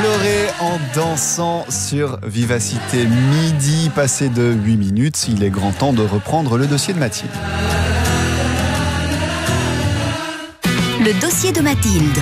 pleurer en dansant sur Vivacité. Midi passé de 8 minutes, il est grand temps de reprendre le dossier de Mathilde. Le dossier de Mathilde.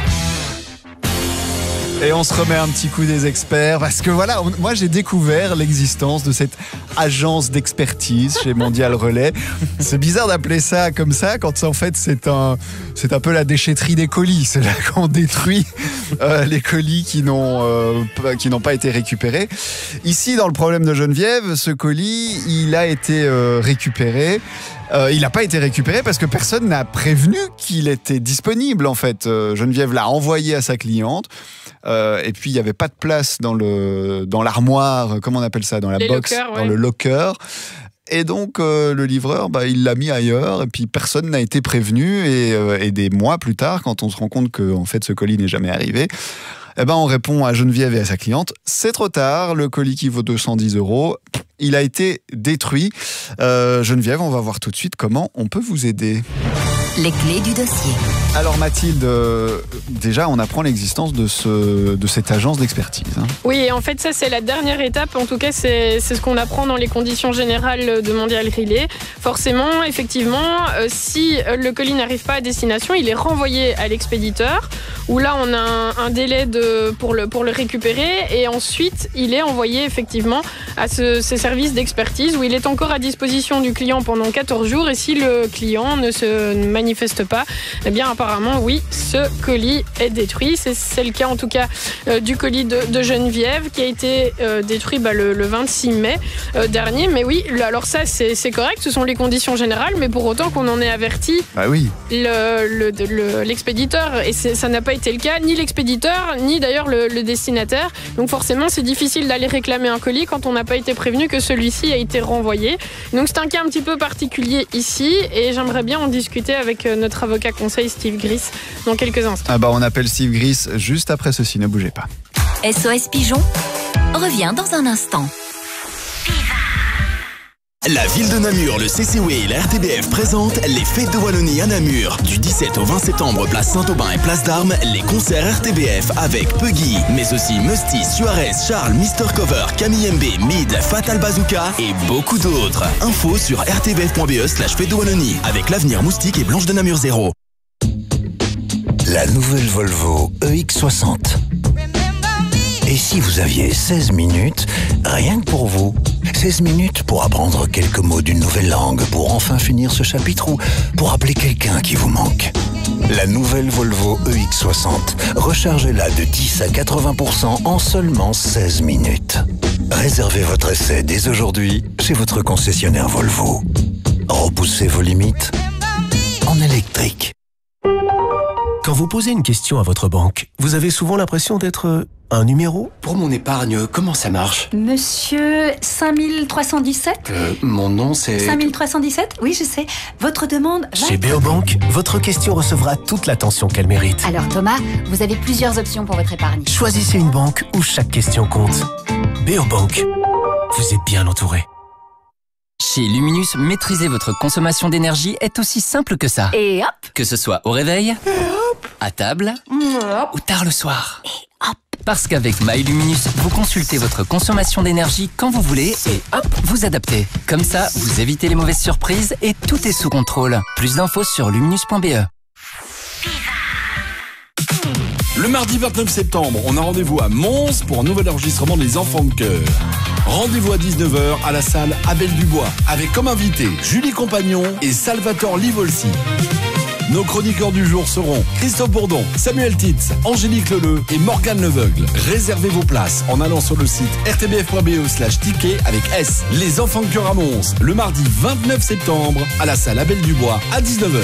Et on se remet un petit coup des experts parce que voilà, moi j'ai découvert l'existence de cette agence d'expertise chez Mondial Relais. C'est bizarre d'appeler ça comme ça quand en fait c'est un peu la déchetterie des colis. C'est là qu'on détruit les colis qui n'ont pas été récupérés. Ici, dans le problème de Geneviève, ce colis, il a été récupéré. Il n'a pas été récupéré parce que personne n'a prévenu qu'il était disponible en fait. Geneviève l'a envoyé à sa cliente. Et puis il n'y avait pas de place dans l'armoire, comment on appelle ça, dans la box, lockers, dans le locker. Et donc le livreur, il l'a mis ailleurs. Et puis personne n'a été prévenu. Et des mois plus tard, quand on se rend compte que en fait ce colis n'est jamais arrivé, on répond à Geneviève et à sa cliente, c'est trop tard. Le colis qui vaut 210 €, il a été détruit. Geneviève, on va voir tout de suite comment on peut vous aider. Les clés du dossier. Alors Mathilde, déjà on apprend l'existence de cette agence d'expertise. Oui, et en fait ça c'est la dernière étape, en tout cas c'est ce qu'on apprend dans les conditions générales de Mondial Relais. Forcément, effectivement, si le colis n'arrive pas à destination, il est renvoyé à l'expéditeur, où là on a un délai pour le récupérer, et ensuite il est envoyé effectivement à ces services d'expertise où il est encore à disposition du client pendant 14 jours, et si le client ne se manifeste pas, eh bien apparemment oui, ce colis est détruit. C'est le cas en tout cas du colis de Geneviève qui a été détruit le 26 mai dernier. Mais oui, alors ça c'est correct, ce sont les conditions générales, mais pour autant qu'on en ait averti l'expéditeur, et ça n'a pas été le cas, ni l'expéditeur, ni d'ailleurs le destinataire. Donc forcément c'est difficile d'aller réclamer un colis quand on n'a pas été prévenu que celui-ci a été renvoyé. Donc c'est un cas un petit peu particulier ici, et j'aimerais bien en discuter avec notre avocat conseil Steve Gris dans quelques instants. On appelle Steve Gris juste après ceci, ne bougez pas. SOS Pigeon revient dans un instant. La ville de Namur, le CCW et la RTBF présentent les Fêtes de Wallonie à Namur. Du 17 au 20 septembre, place Saint-Aubin et place d'Armes, les concerts RTBF avec Puggy, mais aussi Musty, Suarez, Charles, Mr. Cover, Camille MB, Mid, Fatal Bazooka et beaucoup d'autres. Info sur rtbf.be/Fêtes de Wallonie avec l'avenir Moustique et Blanche de Namur 0. La nouvelle Volvo EX60. Et si vous aviez 16 minutes, rien que pour vous, 16 minutes pour apprendre quelques mots d'une nouvelle langue, pour enfin finir ce chapitre ou pour appeler quelqu'un qui vous manque. La nouvelle Volvo EX60, rechargez-la de 10 à 80% en seulement 16 minutes. Réservez votre essai dès aujourd'hui chez votre concessionnaire Volvo. Repoussez vos limites en électrique. Quand vous posez une question à votre banque, vous avez souvent l'impression d'être un numéro ? Pour mon épargne, comment ça marche ? Monsieur 5317 Mon nom c'est... 5317 ? Oui, je sais. Votre demande va... Chez Beobank, votre question recevra toute l'attention qu'elle mérite. Alors Thomas, vous avez plusieurs options pour votre épargne. Choisissez une banque où chaque question compte. Beobank, vous êtes bien entouré. Chez Luminus, maîtriser votre consommation d'énergie est aussi simple que ça. Et hop ! Que ce soit au réveil, à table ou tard le soir. Parce qu'avec MyLuminus, vous consultez votre consommation d'énergie quand vous voulez et hop, vous adaptez. Comme ça, vous évitez les mauvaises surprises et tout est sous contrôle. Plus d'infos sur luminus.be. Le mardi 29 septembre, on a rendez-vous à Mons pour un nouvel enregistrement des Enfants de Cœur. Rendez-vous à 19h à la salle Abel Dubois, avec comme invités Julie Compagnon et Salvatore Livolsi. Nos chroniqueurs du jour seront Christophe Bourdon, Samuel Titz, Angélique Leleu et Morgane Leveugle. Réservez vos places en allant sur le site rtbf.be/ticket avec S. Les Enfants de Cœur à Mons, le mardi 29 septembre à la salle Abel Dubois à 19h.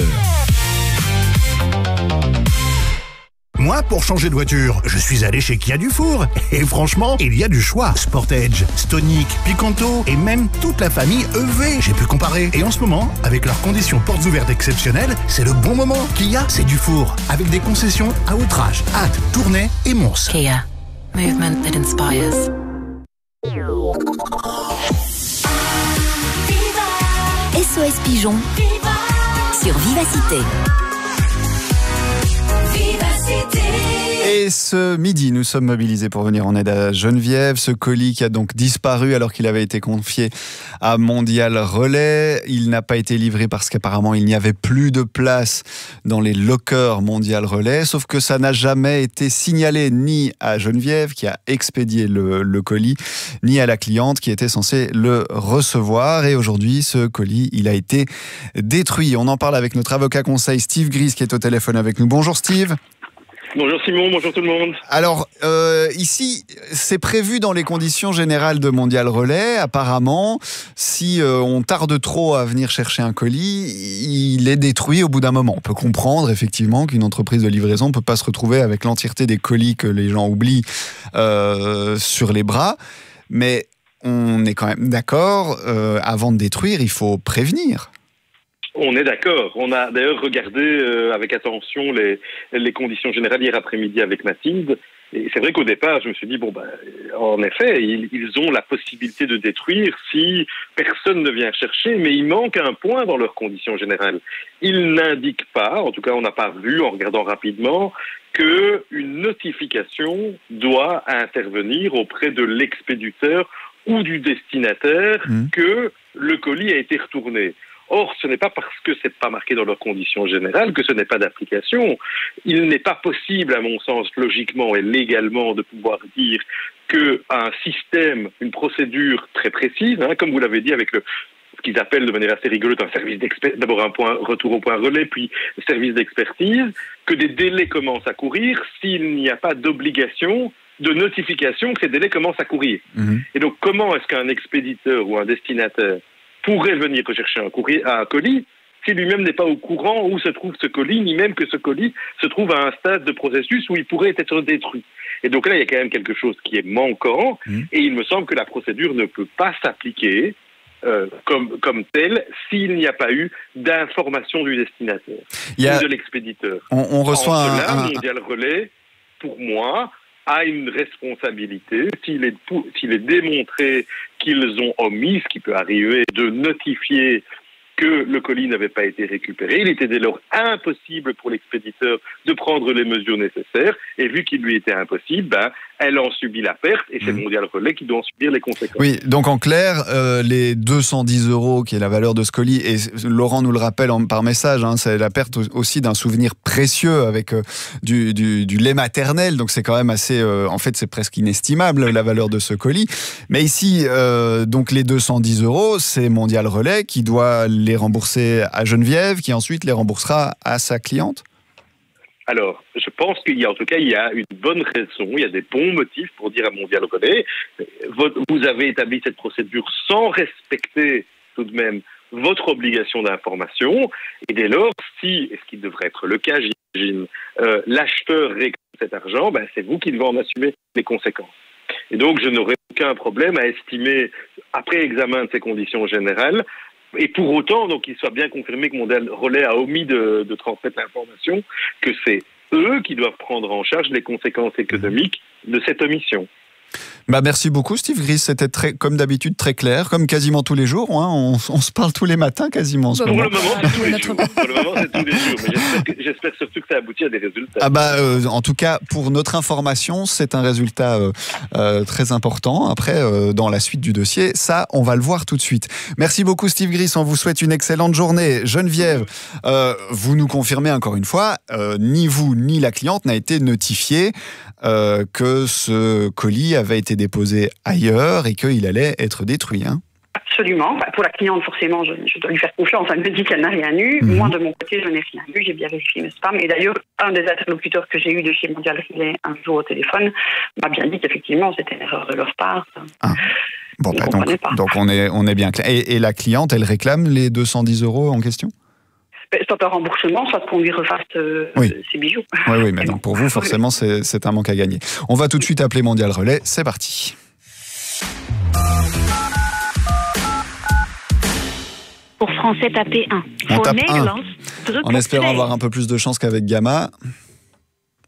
Moi, pour changer de voiture, je suis allé chez Kia Dufour. Et franchement, il y a du choix. Sportage, Stonic, Picanto et même toute la famille EV. J'ai pu comparer. Et en ce moment, avec leurs conditions portes ouvertes exceptionnelles, c'est le bon moment. Kia, c'est Dufour. Avec des concessions à outrage, Hâte, Tournai et Mons. Kia. Movement that inspires. SOS Pigeon sur Vivacité. Vivacité. Et ce midi, nous sommes mobilisés pour venir en aide à Geneviève. Ce colis qui a donc disparu alors qu'il avait été confié à Mondial Relais. Il n'a pas été livré parce qu'apparemment il n'y avait plus de place dans les lockers Mondial Relais. Sauf que ça n'a jamais été signalé ni à Geneviève qui a expédié le colis, ni à la cliente qui était censée le recevoir. Et aujourd'hui, ce colis, il a été détruit. On en parle avec notre avocat conseil Steve Gris qui est au téléphone avec nous. Bonjour Steve. Bonjour Simon, bonjour tout le monde. Alors, ici, c'est prévu dans les conditions générales de Mondial Relais. Apparemment, si on tarde trop à venir chercher un colis, il est détruit au bout d'un moment. On peut comprendre effectivement qu'une entreprise de livraison ne peut pas se retrouver avec l'entièreté des colis que les gens oublient sur les bras. Mais on est quand même d'accord, avant de détruire, il faut prévenir. On est d'accord. On a d'ailleurs regardé avec attention les conditions générales hier après-midi avec Mathilde. Et c'est vrai qu'au départ, je me suis dit, en effet, ils ont la possibilité de détruire si personne ne vient chercher, mais il manque un point dans leurs conditions générales. Ils n'indiquent pas, en tout cas on n'a pas vu en regardant rapidement, qu'une notification doit intervenir auprès de l'expéditeur ou du destinataire que le colis a été retourné. Or, ce n'est pas parce que c'est pas marqué dans leurs conditions générales que ce n'est pas d'application. Il n'est pas possible, à mon sens, logiquement et légalement, de pouvoir dire qu'un système, une procédure très précise, comme vous l'avez dit avec ce qu'ils appellent de manière assez rigolote un service d'expertise, d'abord un retour au point relais, puis service d'expertise, que des délais commencent à courir s'il n'y a pas d'obligation de notification que ces délais commencent à courir. Et donc, comment est-ce qu'un expéditeur ou un destinataire pourrait venir rechercher un colis si lui-même n'est pas au courant où se trouve ce colis, ni même que ce colis se trouve à un stade de processus où il pourrait être détruit. Et donc là, il y a quand même quelque chose qui est manquant, et il me semble que la procédure ne peut pas s'appliquer comme telle s'il n'y a pas eu d'information du destinataire ou de l'expéditeur. On reçoit Mondial Relais, pour moi, a une responsabilité, s'il est démontré qu'ils ont omis, ce qui peut arriver, de notifier que le colis n'avait pas été récupéré. Il était dès lors impossible pour l'expéditeur de prendre les mesures nécessaires, et vu qu'il lui était impossible, elle en subit la perte, et c'est Mondial Relais qui doit en subir les conséquences. Oui, donc en clair, les 210 € qui est la valeur de ce colis, et Laurent nous le rappelle par message, c'est la perte aussi d'un souvenir précieux avec du lait maternel, donc c'est quand même assez, en fait c'est presque inestimable la valeur de ce colis. Mais ici, donc les 210 €, c'est Mondial Relais qui doit les rembourser à Geneviève, qui ensuite les remboursera à sa cliente ? Alors, je pense qu'il y a une bonne raison, il y a des bons motifs pour dire à Mondial Relais, vous avez établi cette procédure sans respecter tout de même votre obligation d'information, et dès lors, si, et ce qui devrait être le cas, j'imagine, l'acheteur réclame cet argent, c'est vous qui devez en assumer les conséquences. Et donc, je n'aurai aucun problème à estimer, après examen de ces conditions générales, et pour autant, donc, il soit bien confirmé que Mondial Relais a omis de transmettre l'information, que c'est eux qui doivent prendre en charge les conséquences économiques de cette omission. Merci beaucoup Steve Gris, c'était comme d'habitude très clair, comme quasiment tous les jours, on se parle tous les matins quasiment en ce moment. Pour le moment, c'est tous les jours. Pour le moment, c'est tous les jours, mais j'espère surtout que ça aboutit à des résultats. En tout cas, pour notre information, c'est un résultat très important. Après, dans la suite du dossier, ça, on va le voir tout de suite. Merci beaucoup Steve Gris, on vous souhaite une excellente journée. Geneviève, vous nous confirmez encore une fois, ni vous ni la cliente n'a été notifié que ce colis avait été déposé ailleurs et qu'il allait être détruit. Absolument. Pour la cliente, forcément, je dois lui faire confiance. Elle me dit qu'elle n'a rien eu. Moi, de mon côté, je n'ai rien eu. J'ai bien vérifié mes spams. Et d'ailleurs, un des interlocuteurs que j'ai eu de chez Mondial Relais un jour au téléphone m'a bien dit qu'effectivement, c'était une erreur de leur part. Donc on est bien clair. Et la cliente, elle réclame les 210 € en question ? Soit un remboursement, soit qu'on lui refasse ses bijoux. Oui, mais donc pour vous, forcément, c'est un manque à gagner. On va tout de suite appeler Mondial Relais. C'est parti. Pour français, tapez 1. On tape 1, en espérant avoir un peu plus de chance qu'avec Gamma.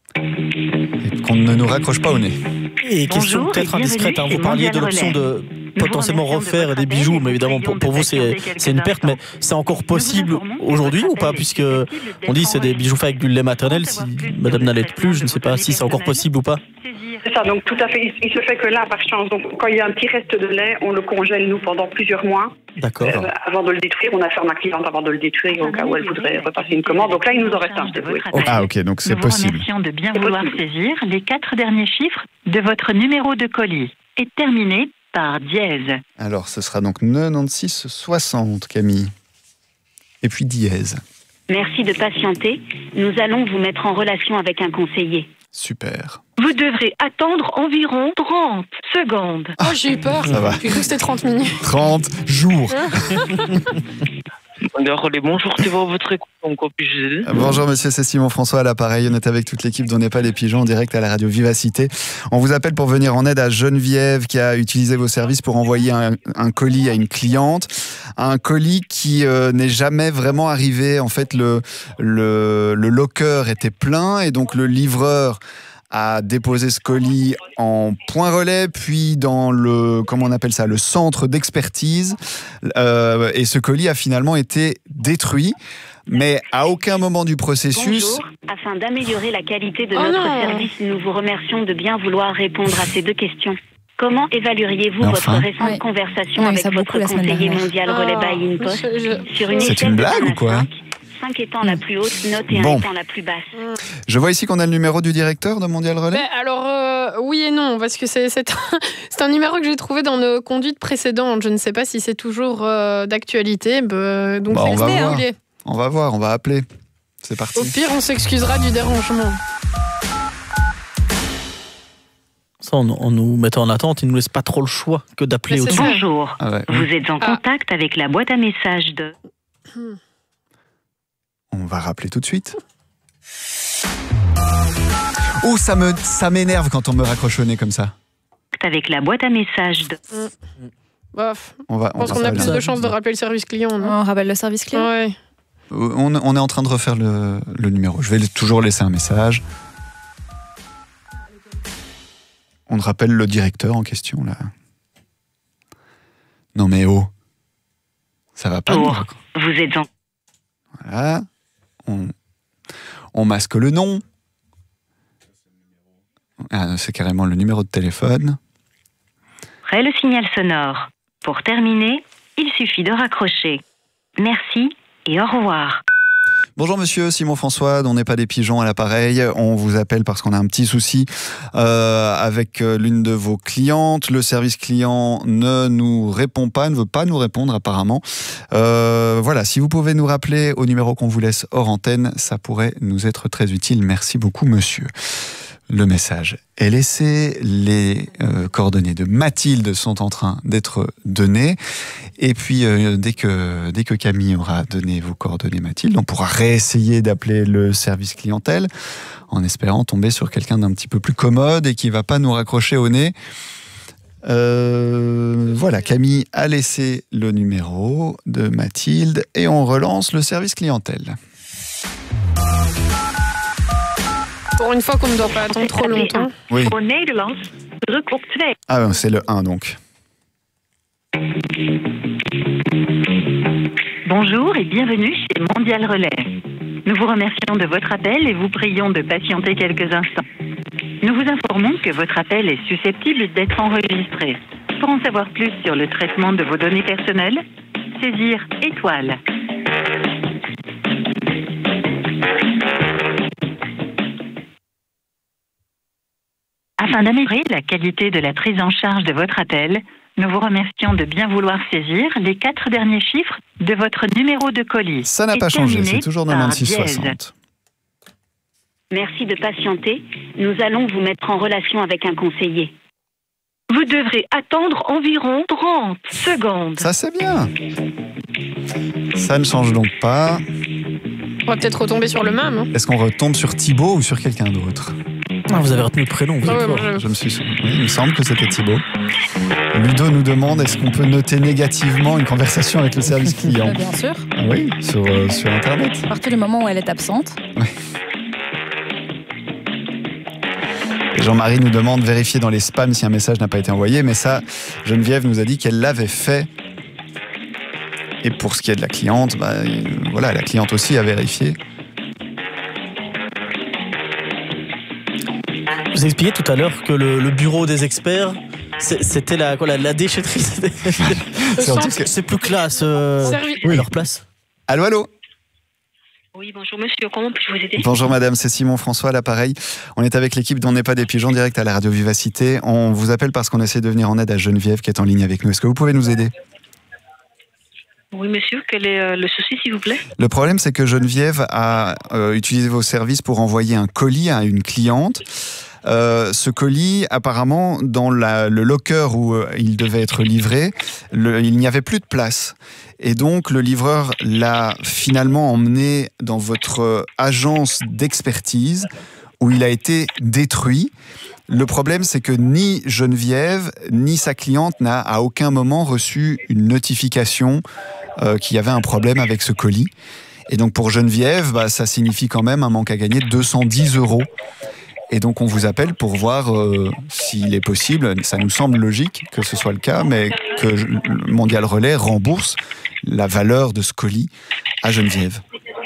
Et qu'on ne nous raccroche pas au nez. Et question peut-être indiscrète, vous parliez de l'option de potentiellement refaire des bijoux, mais évidemment pour vous c'est une perte, mais c'est encore possible aujourd'hui ou pas, puisque on dit c'est des bijoux faits avec du lait maternel. Si madame n'allait plus, je ne sais pas si c'est encore possible ou pas. C'est ça, donc tout à fait. Il se fait que là, par chance, donc, quand il y a un petit reste de lait, on le congèle, nous, pendant plusieurs mois. D'accord. Avant de le détruire, on informe la cliente avant de le détruire au cas où elle voudrait repasser une commande. Donc là, il nous en reste un, je dévoué. Ah, ok, donc c'est possible. Nous vous remercions de bien vouloir saisir les 4 derniers chiffres de votre numéro de colis et terminer par dièse. Alors, ce sera donc 96 60, Camille. Et puis dièse. Merci de patienter. Nous allons vous mettre en relation avec un conseiller. Super. Vous devrez attendre environ 30 secondes. Oh, j'ai eu peur. Ça va. J'ai cru que c'était 30 minutes. 30 jours. Bonjour, c'est votre écoute, donc puis-je aider ? Bonjour monsieur, c'est Simon François à l'appareil. On est avec toute l'équipe d'On n'est pas les pigeons en direct à la radio Vivacité. On vous appelle pour venir en aide à Geneviève qui a utilisé vos services pour envoyer un colis à une cliente. Un colis qui n'est jamais vraiment arrivé. En fait, le locker était plein et donc le livreur a déposé ce colis en point relais, puis dans le, comment on appelle ça, le centre d'expertise. Et ce colis a finalement été détruit. Mais à aucun moment du processus... Bonjour. Afin d'améliorer la qualité de notre service, nous vous remercions de bien vouloir répondre à ces 2 questions. Comment évalueriez-vous votre récente conversation avec votre conseiller mondial relais by InPost sur une C'est échelle une de blague 1 à ou quoi? 5 étant la plus haute note et 1 Bon. étant la plus basse. Je vois ici qu'on a le numéro du directeur de Mondial Relais. Alors, oui et non, parce que c'est un numéro que j'ai trouvé dans nos conduites précédentes. Je ne sais pas si c'est toujours d'actualité. Donc, on va voir. Vous On va voir, on va appeler. C'est parti. Au pire, on s'excusera du dérangement. Ça, en nous mettant en attente, il ne nous laisse pas trop le choix que d'appeler au-dessus. Bonjour, Ah ouais. vous êtes en contact avec la boîte à messages de... On va rappeler tout de suite. Oh, ça m'énerve quand on me raccroche au nez comme ça. Avec la boîte à messages de... Bof. On Je pense qu'on a plus de chances de rappeler le service client. Non, on rappelle le service client. Ouais. On est en train de refaire le numéro. Je vais toujours laisser un message. On rappelle le directeur en question, là. Non mais oh, ça va pas. Vous êtes en... Voilà. On masque le nom. Ah, c'est carrément le numéro de téléphone. Après le signal sonore. Pour terminer, il suffit de raccrocher. Merci et au revoir. Bonjour monsieur, Simon François, on n'est pas des pigeons à l'appareil. On vous appelle parce qu'on a un petit souci avec l'une de vos clientes. Le service client ne nous répond pas, ne veut pas nous répondre apparemment. Voilà, si vous pouvez nous rappeler au numéro qu'on vous laisse hors antenne, ça pourrait nous être très utile. Merci beaucoup monsieur. Le message est laissé, les coordonnées de Mathilde sont en train d'être données. Et puis, dès que Camille aura donné vos coordonnées, Mathilde, on pourra réessayer d'appeler le service clientèle en espérant tomber sur quelqu'un d'un petit peu plus commode et qui ne va pas nous raccrocher au nez. Voilà, Camille a laissé le numéro de Mathilde et on relance le service clientèle. Pour une fois qu'on ne doit pas attendre trop longtemps. Oui. Au Nederlands, druk op 2. Ah, c'est le 1 donc. Bonjour et bienvenue chez Mondial Relais. Nous vous remercions de votre appel et vous prions de patienter quelques instants. Nous vous informons que votre appel est susceptible d'être enregistré. Pour en savoir plus sur le traitement de vos données personnelles, saisir étoile. Afin d'améliorer la qualité de la prise en charge de votre appel, nous vous remercions de bien vouloir saisir les 4 derniers chiffres de votre numéro de colis. Ça n'a pas changé, c'est toujours 9660. Merci de patienter. Nous allons vous mettre en relation avec un conseiller. Vous devrez attendre environ 30 secondes. Ça, c'est bien. Ça ne change donc pas. On va peut-être retomber sur le même. Hein. Est-ce qu'on retombe sur Thibaut ou sur quelqu'un d'autre? Ah, vous avez retenu le prénom. Vous êtes fort. Je me suis souvenu. Oui, il me semble que c'était Thibaut. Ludo nous demande est-ce qu'on peut noter négativement une conversation avec le service client? Bien sûr. Ah oui, sur Internet. À partir du moment où elle est absente. Oui. Jean-Marie nous demande vérifier dans les spams si un message n'a pas été envoyé, mais ça, Geneviève nous a dit qu'elle l'avait fait. Et pour ce qui est de la cliente, voilà, la cliente aussi a vérifié. Vous expliquiez tout à l'heure que le bureau des experts, c'était la déchetterie. C'est plus classe leur place. Allô. Oui, bonjour monsieur, comment puis-je vous aider? Bonjour madame, c'est Simon François à l'appareil. On est avec l'équipe d'On n'est pas des pigeons direct à la radio Vivacité. On vous appelle parce qu'on essaie de venir en aide à Geneviève qui est en ligne avec nous. Est-ce que vous pouvez nous aider? Oui monsieur, quel est le souci s'il vous plaît? Le problème c'est que Geneviève a utilisé vos services pour envoyer un colis à une cliente. Ce colis, apparemment, dans le locker où il devait être livré, il n'y avait plus de place. Et donc, le livreur l'a finalement emmené dans votre agence d'expertise où il a été détruit. Le problème, c'est que ni Geneviève, ni sa cliente n'a à aucun moment reçu une notification qu'il y avait un problème avec ce colis. Et donc, pour Geneviève, ça signifie quand même un manque à gagner de 210 €. Et donc on vous appelle pour voir s'il est possible, ça nous semble logique que ce soit le cas, mais que Mondial Relais rembourse la valeur de ce colis à Geneviève.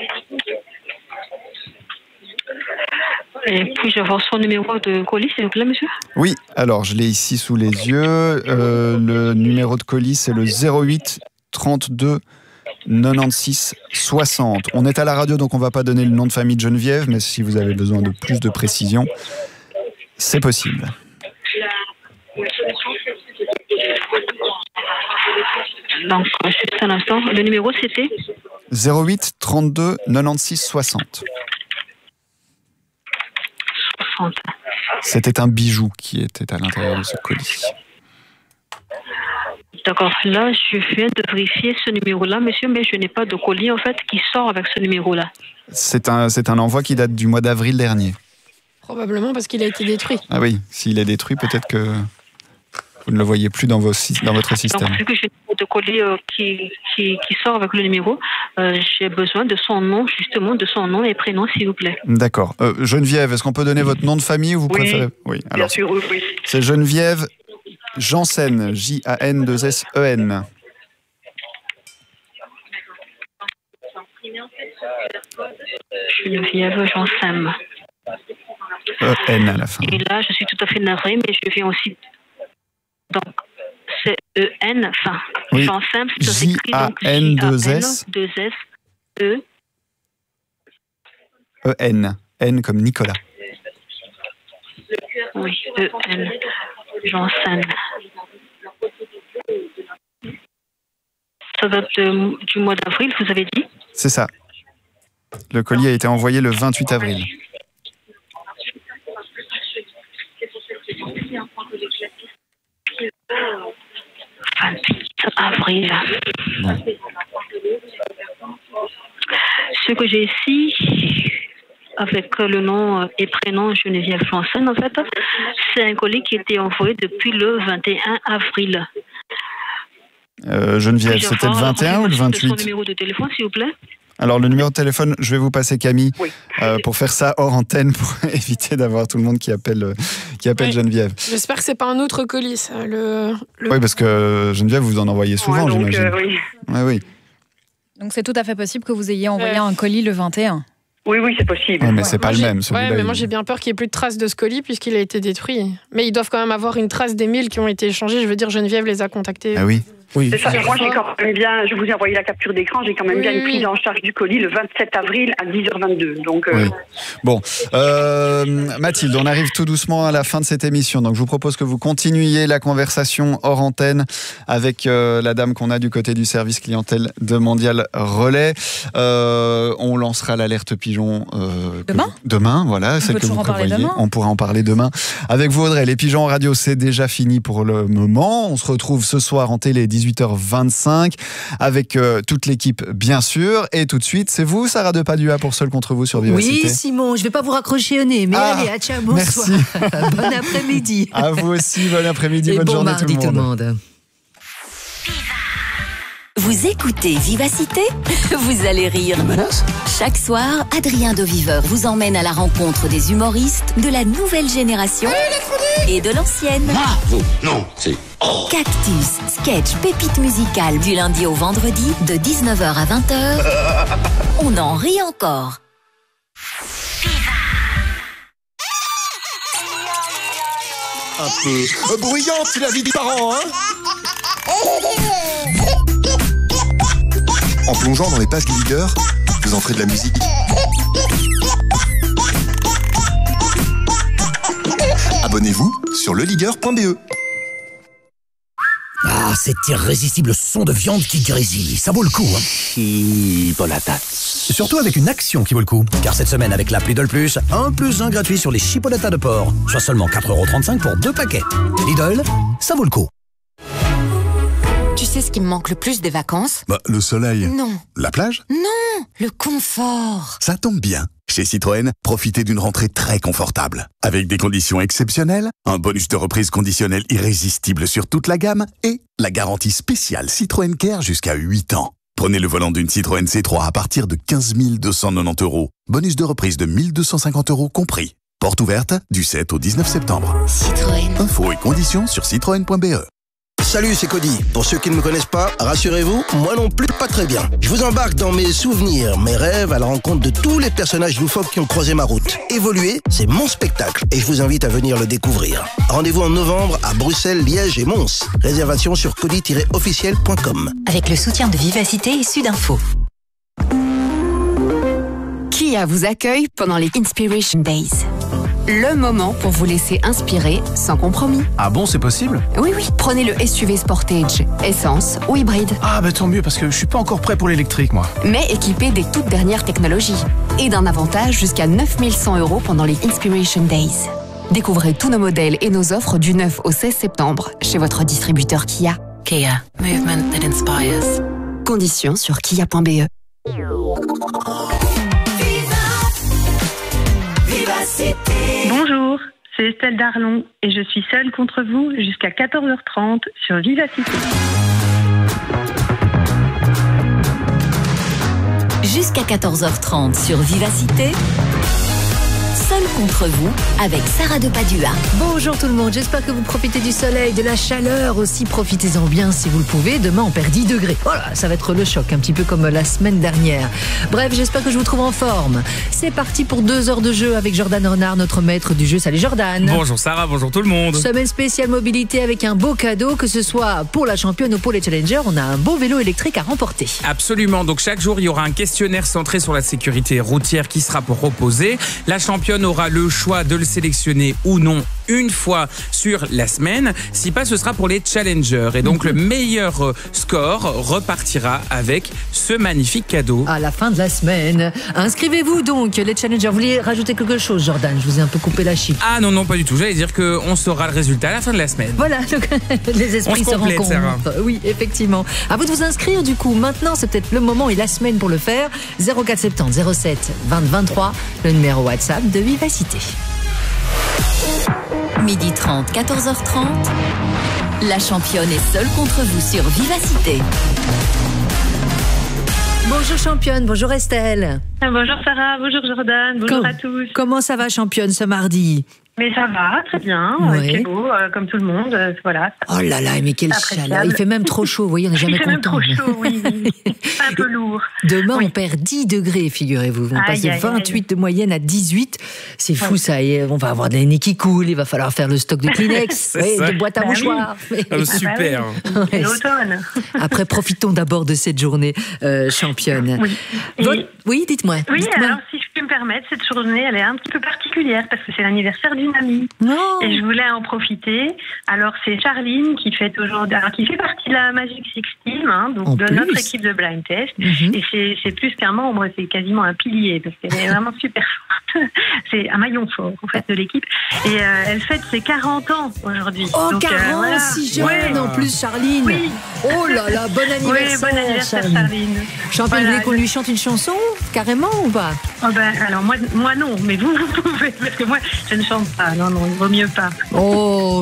Et puis-je avoir son numéro de colis, s'il vous plaît, monsieur? Oui, alors je l'ai ici sous les yeux. Le numéro de colis, c'est le 08 32 96 60. On est à la radio, donc on ne va pas donner le nom de famille de Geneviève, mais si vous avez besoin de plus de précision, c'est possible. Donc, juste un instant, le numéro c'était 08 32 96 60. 60. C'était un bijou qui était à l'intérieur de ce colis. D'accord, là je viens de vérifier ce numéro-là, monsieur, mais je n'ai pas de colis en fait qui sort avec ce numéro-là. C'est un envoi qui date du mois d'avril dernier. Probablement parce qu'il a été détruit. Ah oui, s'il est détruit, peut-être que vous ne le voyez plus dans votre système. Donc vu que je n'ai pas de colis qui sort avec le numéro, j'ai besoin de son nom, justement, de son nom et prénom, s'il vous plaît. D'accord. Geneviève, est-ce qu'on peut donner votre nom de famille ou vous préférez? Oui, alors, bien sûr, oui. C'est Geneviève Janssen, J-A-N-2-S-E-N. Geneviève Janssen. E-N à la fin. Et là, je suis tout à fait navrée, mais je viens aussi. Donc, c'est E-N, enfin. Oui. Janssen, c'est écrit donc J-A-N-2-S. E. E-N. N comme Nicolas. Oui, E-N. Janssen. Ça date du mois d'avril, vous avez dit? C'est ça. Le colis a été envoyé le 28 avril. 28 avril. Bon. Ce que j'ai ici, avec le nom et prénom Geneviève Janssen, en fait, c'est un colis qui a été envoyé depuis le 21 avril. Geneviève, c'était le 21 ou le 28? Son numéro de téléphone, s'il vous plaît. Alors, le numéro de téléphone, je vais vous passer Camille pour faire ça hors antenne pour éviter d'avoir tout le monde qui appelle Geneviève. J'espère que c'est pas un autre colis, ça, Oui, parce que Geneviève, vous en envoyez souvent, j'imagine. Oui. Donc, c'est tout à fait possible que vous ayez envoyé un colis le 21. Oui, c'est possible. Ouais, mais c'est pas le même. Mais moi j'ai bien peur qu'il n'y ait plus de traces de ce colis puisqu'il a été détruit. Mais ils doivent quand même avoir une trace des mails qui ont été échangés. Je veux dire, Geneviève les a contactés. Ah oui. C'est ça. Moi, j'ai quand même bien, je vous ai envoyé la capture d'écran, j'ai quand même bien une prise en charge du colis le 27 avril à 10h22. Donc, oui. Bon, Mathilde, on arrive tout doucement à la fin de cette émission. Donc, je vous propose que vous continuiez la conversation hors antenne avec la dame qu'on a du côté du service clientèle de Mondial Relais. On lancera l'alerte pigeon demain, voilà, celle que vous prévoyez. On pourra en parler demain avec vous, Audrey. Les pigeons en radio, c'est déjà fini pour le moment. On se retrouve ce soir en télé 18h25 avec toute l'équipe bien sûr, et tout de suite c'est vous Sarah de Padua pour Seul contre vous sur Vivacité. Oui Simon, je vais pas vous raccrocher au nez, mais allez, à ciao, bonsoir. Bon après-midi. À vous aussi, bon après-midi, bonne journée tout le monde. Vous écoutez Vivacité? Vous allez rire. Chaque soir, Adrien de Viveur vous emmène à la rencontre des humoristes de la nouvelle génération et de l'ancienne. Non, c'est... Cactus, sketch, pépite musicale du lundi au vendredi de 19h à 20h. On en rit encore. Un peu bruyante, c'est la vie des parents, hein? En plongeant dans les pages du leader, vous en ferez de la musique. Abonnez-vous sur leleader.be. Ah, cet irrésistible son de viande qui grésille, ça vaut le coup, hein. Chipolatas. Surtout avec une action qui vaut le coup. Car cette semaine, avec l'appli Lidl Plus, 1+1 gratuit sur les chipolatas de porc. Soit seulement 4,35 € pour 2 paquets. Lidl, ça vaut le coup. Tu sais ce qui me manque le plus des vacances? Le soleil. Non. La plage? Non, le confort. Ça tombe bien. Chez Citroën, profitez d'une rentrée très confortable. Avec des conditions exceptionnelles, un bonus de reprise conditionnel irrésistible sur toute la gamme et la garantie spéciale Citroën Care jusqu'à 8 ans. Prenez le volant d'une Citroën C3 à partir de 15 290 €. Bonus de reprise de 1 250 € compris. Porte ouverte du 7 au 19 septembre. Citroën. Infos et conditions sur citroën.be. Salut, c'est Cody. Pour ceux qui ne me connaissent pas, rassurez-vous, moi non plus, pas très bien. Je vous embarque dans mes souvenirs, mes rêves, à la rencontre de tous les personnages loufoques qui ont croisé ma route. Évoluer, c'est mon spectacle et je vous invite à venir le découvrir. Rendez-vous en novembre à Bruxelles, Liège et Mons. Réservation sur cody-officiel.com. Avec le soutien de Vivacité et Sudinfo. Kia vous accueille pendant les Inspiration Days. Le moment pour vous laisser inspirer sans compromis. Ah bon, c'est possible? Oui, prenez le SUV Sportage, essence ou hybride. Ah tant mieux, parce que je suis pas encore prêt pour l'électrique, moi. Mais équipé des toutes dernières technologies. Et d'un avantage jusqu'à 9 100 € pendant les Inspiration Days. Découvrez tous nos modèles et nos offres du 9 au 16 septembre chez votre distributeur Kia. Kia, movement that inspires. Conditions sur kia.be. Bonjour, c'est Estelle Darlon et je suis seule contre vous jusqu'à 14h30 sur Vivacité. Jusqu'à 14h30 sur Vivacité. Seul contre vous avec Sarah de Padua. Bonjour tout le monde, j'espère que vous profitez du soleil, de la chaleur aussi, profitez-en bien si vous le pouvez. Demain on perd 10 degrés, voilà, ça va être le choc, un petit peu comme la semaine dernière. Bref, j'espère que je vous trouve en forme. C'est parti pour 2 heures de jeu avec Jordan Renard, notre maître du jeu. Salut Jordan. Bonjour Sarah, bonjour tout le monde. Semaine spéciale mobilité avec un beau cadeau, que ce soit pour la championne ou pour les challengers, on a un beau vélo électrique à remporter. Absolument, donc chaque jour il y aura un questionnaire centré sur la sécurité routière qui sera proposé. La championne aura le choix de le sélectionner ou non une fois sur la semaine. Si pas, ce sera pour les challengers. Et donc, le meilleur score repartira avec ce magnifique cadeau. À la fin de la semaine. Inscrivez-vous donc, les challengers. Vous vouliez rajouter quelque chose, Jordan? Je vous ai un peu coupé la chic. Ah non, pas du tout. J'allais dire qu'on saura le résultat à la fin de la semaine. Voilà, donc, les esprits se rencontrent. Sarah. Oui, effectivement. À vous de vous inscrire, du coup. Maintenant, c'est peut-être le moment et la semaine pour le faire. 0470 07 20 23, le numéro WhatsApp de Vivacité. 12h30, 14h30. La championne est seule contre vous sur Vivacité. Bonjour championne, bonjour Estelle. Bonjour Sarah, bonjour Jordan, bonjour à tous. Comment ça va championne ce mardi? Mais ça va, très bien, c'est beau, comme tout le monde, voilà. Oh là là, mais quelle chaleur, il fait même trop chaud, vous voyez, on n'est jamais content. Il fait même trop chaud, oui. Un peu lourd. Demain, on perd 10 degrés, figurez-vous. On passe de 28 de moyenne à 18. C'est fou ça, et on va avoir des nez qui coulent, il va falloir faire le stock de Kleenex, de boîte à mouchoirs. Super. C'est l'automne. Après, profitons d'abord de cette journée championne. Oui, oui dites-moi. Oui, dites-moi. alors si je peux me permettre, cette journée, elle est un petit peu particulière parce que c'est l'anniversaire d'une amie. Oh. Et je voulais en profiter. Alors, c'est Charline qui fête aujourd'hui, qui fait partie de la Magic Six Team, donc de notre équipe de Blind Test. Et c'est plus qu'un membre, c'est quasiment un pilier parce qu'elle est vraiment super forte. C'est un maillon fort, en fait, de l'équipe. Et elle fête ses 40 ans aujourd'hui. Oh, donc, 40, voilà. Si jeune en plus, Charline. Oui. Oh là là, bon anniversaire. Oui, bon anniversaire, Charline. Championne, voilà. Vous voulez qu'on lui chante une chanson, carrément, ou pas? Oh alors moi non, mais vous pouvez, parce que moi, je ne chante pas. Non, il vaut mieux pas. Oh